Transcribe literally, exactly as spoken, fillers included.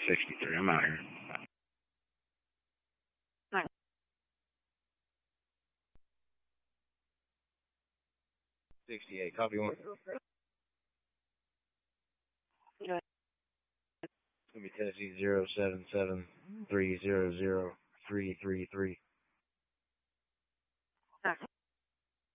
sixty-three. I'm out here. sixty-eight. Copy one. Yeah. It's gonna be Tennessee zero seven seven three zero zero three three three.